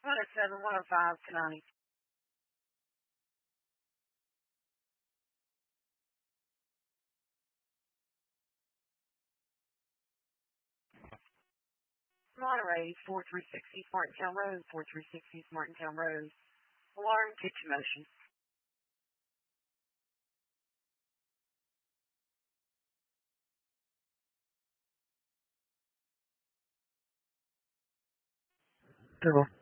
107-105 tonight. Monterey, 4360 Martintown Road, 4360 Martintown Road. Alarm, kitchen motion. Double.